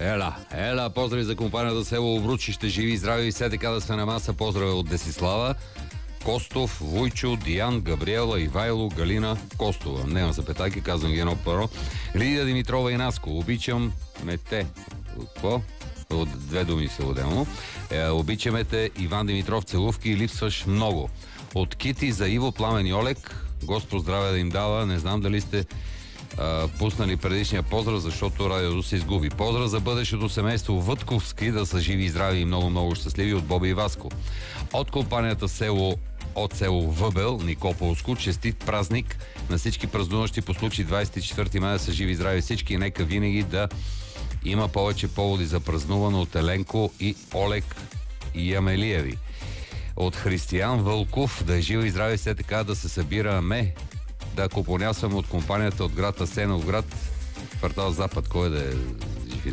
Ела, поздрави за компанията село Обручище, живи и здрави, все така да сме на маса. Поздрави от Десислава, Костов, Вуйчо, Диан, Габриела, Ивайло, Галина, Костова. Нема запетайки, казвам ги едно паро. Лидия Димитрова и Наско. Обичам мете. Какво? От две думи са отделно. Обичаме те, Иван Димитров, целувки и липсваш много. От Кити за Иво, Пламен и Олег. Господ здраве да им дава. Не знам дали сте пуснали предишния поздрав, защото радиото се изгуби. Поздрав за бъдещето семейство Вътковски, да са живи и здрави и много щастливи, от Боби и Васко. От компанията от село Въбел, Никополско, честит празник на всички празнуващи по случай 24 мая, да са живи и здрави всички и нека винаги да има повече поводи за празнуване от Еленко и Олег Ямелиеви. От Християн Вълков, да е жива и здрави, все така да се събираме, да купонясваме от компанията от град Асеновград, квартал Запад, кой да е